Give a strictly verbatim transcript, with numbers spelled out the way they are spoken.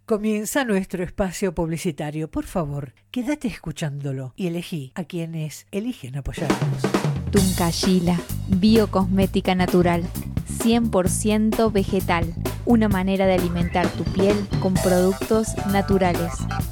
Comienza nuestro espacio publicitario. Por favor, quédate escuchándolo y elegí a quienes eligen apoyarnos. Tuncayila, biocosmética natural, cien por ciento vegetal. Una manera de alimentar tu piel con productos naturales.